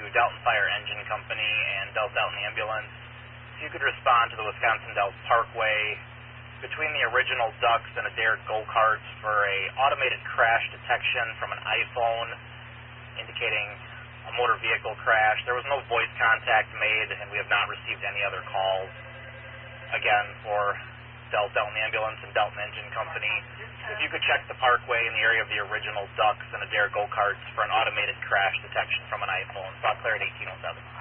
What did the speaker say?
Delton Fire Engine Company and Delton Ambulance. If you could respond to the Wisconsin Dells Parkway between the original ducks and Adair go-karts for a automated crash detection from an iPhone indicating a motor vehicle crash. There was no voice contact made, and we have not received any other calls. Again, for Delton Ambulance and Delton Engine Company, if you could check the parkway in the area of the original ducks and Adair go-karts for an automated crash detection from an iPhone. Stop clear at 1807.